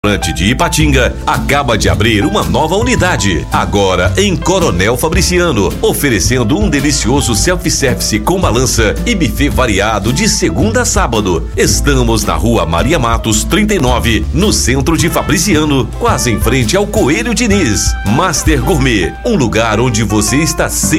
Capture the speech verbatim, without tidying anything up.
Restaurante de Ipatinga acaba de abrir uma nova unidade, agora em Coronel Fabriciano, oferecendo um delicioso self-service com balança e buffet variado de segunda a sábado. Estamos na Rua Maria Matos, trinta e nove, no centro de Fabriciano, quase em frente ao Coelho Diniz. Master Gourmet, um lugar onde você está sempre